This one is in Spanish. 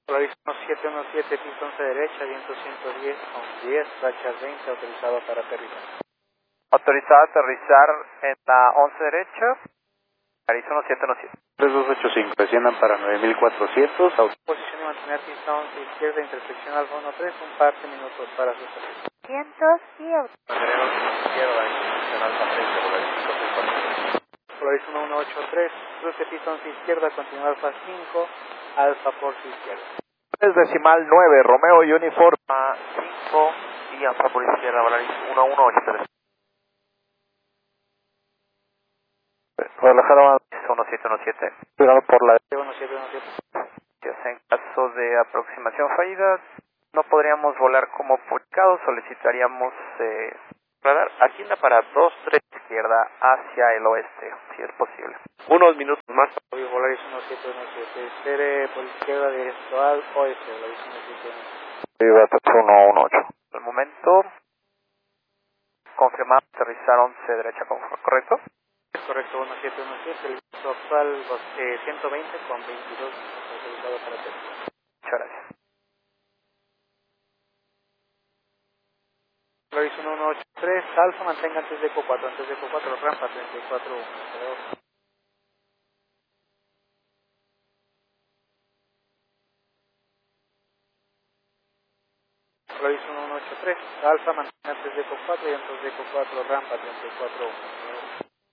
Polaris 1717, pista 11 derecha, viento 110 con 10, rachas 20, autorizado para aterrizar. Autorizado a aterrizar en la 11 derecha, Polaris 1717. 3285, desciendan para 9400, Posición y mantener pista 11 izquierda, intersección Alfa 13, un par de minutos para su salida. Cientos y Mantenemos izquierda, intersección Alfa 13, Polaris 564. Polaris 1183, cruce pista 11 izquierda, continúa Alfa 5, Alfa por su izquierda. 3 decimal 9, Romeo Uniforme 5 y Alfa por izquierda, Polaris 1183. Guadalajara 1717. cuidado por la 1717. En caso de aproximación fallida, no podríamos volar como publicado, solicitaríamos radar agenda para 23 izquierda hacia el oeste, si es posible. Unos minutos más. Polaris 1717, espere por izquierda directo al oeste, Polaris 1717. Viva 118. Por el momento, confirmado, aterrizar 11 derecha, ¿correcto? Es correcto, 1717, el viento actual 120 con 22, autorizado para aterrizar. Muchas gracias. Polaris 1183, Alfa, mantenga antes de ECO 4, antes de ECO 4, rampa 34. Polaris 1183, Alfa, mantenga antes de ECO 4 y antes de ECO 4, rampa 34.